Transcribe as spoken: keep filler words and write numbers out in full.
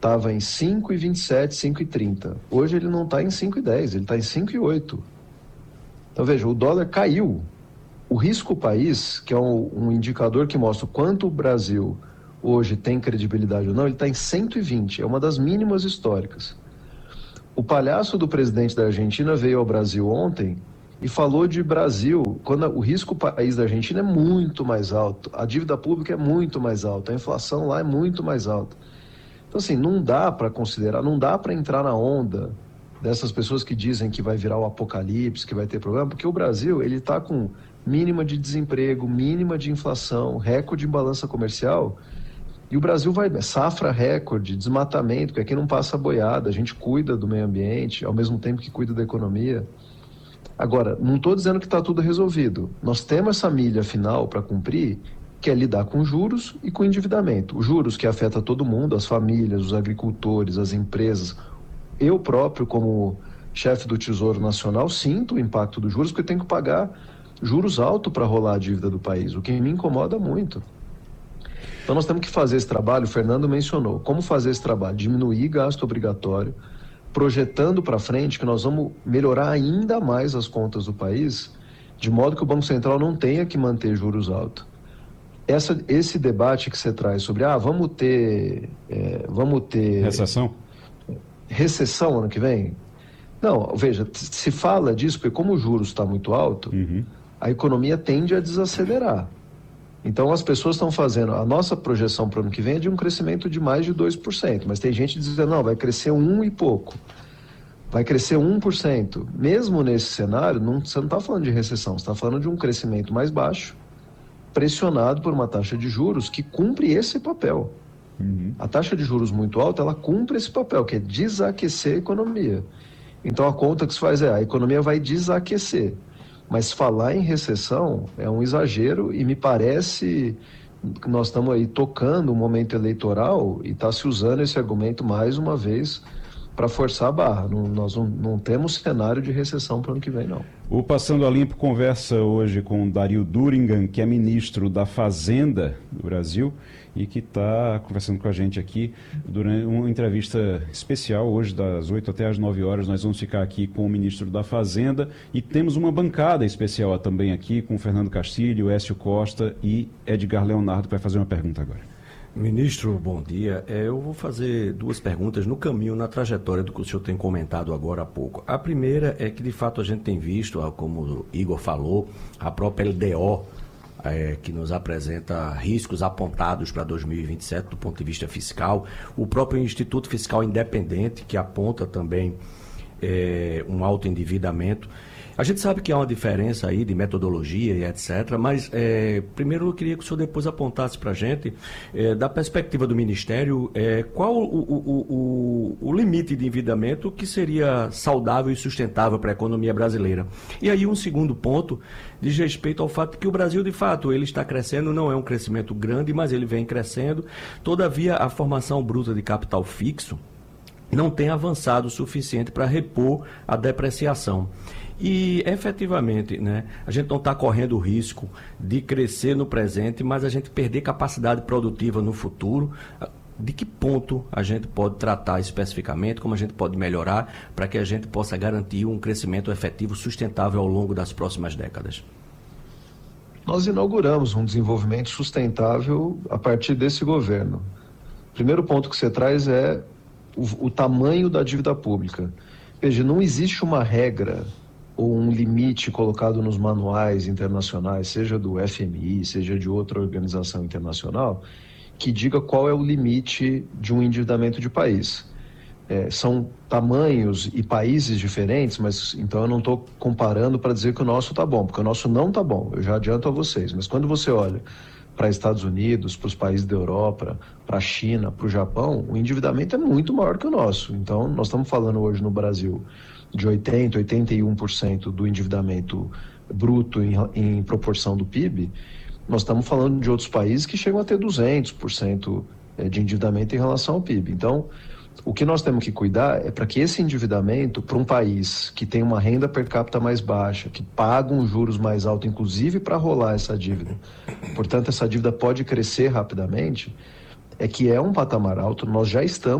estava em cinco vírgula vinte e sete, cinco vírgula trinta. Hoje ele não está em cinco vírgula dez, ele está em cinco vírgula oito. Então veja, o dólar caiu. O risco país, que é um, um indicador que mostra o quanto o Brasil hoje tem credibilidade ou não, ele está em cento e vinte, é uma das mínimas históricas. O palhaço do presidente da Argentina veio ao Brasil ontem e falou de Brasil, quando o risco país da Argentina é muito mais alto, a dívida pública é muito mais alta, a inflação lá é muito mais alta. Então, assim, não dá para considerar, não dá para entrar na onda dessas pessoas que dizem que vai virar o apocalipse, que vai ter problema, porque o Brasil, ele está com mínima de desemprego, mínima de inflação, recorde em balança comercial, e o Brasil vai, safra recorde, desmatamento, que aqui não passa boiada, a gente cuida do meio ambiente, ao mesmo tempo que cuida da economia. Agora, não estou dizendo que está tudo resolvido. Nós temos essa milha final para cumprir, que é lidar com juros e com endividamento. Os juros que afeta todo mundo, as famílias, os agricultores, as empresas. Eu próprio, como chefe do Tesouro Nacional, sinto o impacto dos juros, porque eu tenho que pagar juros altos para rolar a dívida do país, o que me incomoda muito. Então nós temos que fazer esse trabalho, o Fernando mencionou, como fazer esse trabalho? Diminuir gasto obrigatório, projetando para frente que nós vamos melhorar ainda mais as contas do país, de modo que o Banco Central não tenha que manter juros altos. Essa, esse debate que você traz sobre, ah, vamos ter... É, vamos ter... Recessão? Recessão ano que vem? Não, veja, se fala disso, porque como o juros está muito alto, uhum. a economia tende a desacelerar. Então as pessoas estão fazendo, a nossa projeção para o ano que vem é de um crescimento de mais de dois por cento, mas tem gente dizendo, não, vai crescer um e pouco, vai crescer um por cento. Mesmo nesse cenário, não, você não está falando de recessão, você está falando de um crescimento mais baixo, pressionado por uma taxa de juros que cumpre esse papel. Uhum. A taxa de juros muito alta, ela cumpre esse papel, que é desaquecer a economia. Então a conta que se faz é, a economia vai desaquecer. Mas falar em recessão é um exagero e me parece que nós estamos aí tocando um momento eleitoral e está se usando esse argumento mais uma vez para forçar a barra. Não, nós não, não temos cenário de recessão para o ano que vem, não. O Passando a Limpo conversa hoje com Dario Durigan, que é ministro da Fazenda do Brasil e que está conversando com a gente aqui durante uma entrevista especial. Hoje, das oito até às nove horas, nós vamos ficar aqui com o ministro da Fazenda e temos uma bancada especial também aqui com o Fernando Castilho, Écio Costa e Edgar Leonardo, que vai fazer uma pergunta agora. Ministro, bom dia. É, eu vou fazer duas perguntas no caminho, na trajetória do que o senhor tem comentado agora há pouco. A primeira é que, de fato, a gente tem visto, como o Igor falou, a própria L D O, é, que nos apresenta riscos apontados para dois mil e vinte e sete do ponto de vista fiscal. O próprio Instituto Fiscal Independente, que aponta também é, um alto endividamento. A gente sabe que há uma diferença aí de metodologia e etcétera, mas é, primeiro eu queria que o senhor depois apontasse para a gente, é, da perspectiva do Ministério, é, qual o, o, o, o limite de endividamento que seria saudável e sustentável para a economia brasileira. E aí um segundo ponto diz respeito ao fato que o Brasil, de fato, ele está crescendo, não é um crescimento grande, mas ele vem crescendo. Todavia, a formação bruta de capital fixo não tem avançado o suficiente para repor a depreciação. E, efetivamente, né, a gente não está correndo o risco de crescer no presente, mas a gente perder capacidade produtiva no futuro. De que ponto a gente pode tratar especificamente, como a gente pode melhorar para que a gente possa garantir um crescimento efetivo sustentável ao longo das próximas décadas? Nós inauguramos um desenvolvimento sustentável a partir desse governo. O primeiro ponto que você traz é o, o tamanho da dívida pública. Veja, não existe uma regra ou um limite colocado nos manuais internacionais, seja do F M I, seja de outra organização internacional, que diga qual é o limite de um endividamento de país. É, são tamanhos e países diferentes, mas então eu não estou comparando para dizer que o nosso está bom, porque o nosso não está bom, eu já adianto a vocês. Mas quando você olha para Estados Unidos, para os países da Europa, para a China, para o Japão, o endividamento é muito maior que o nosso. Então nós estamos falando hoje no Brasil de oitenta por cento, oitenta e um por cento do endividamento bruto em, em proporção do P I B, nós estamos falando de outros países que chegam a ter duzentos por cento de endividamento em relação ao P I B. Então, o que nós temos que cuidar é para que esse endividamento, para um país que tem uma renda per capita mais baixa, que paga um juros mais alto, inclusive para rolar essa dívida, portanto, essa dívida pode crescer rapidamente, é que é um patamar alto, nós já estamos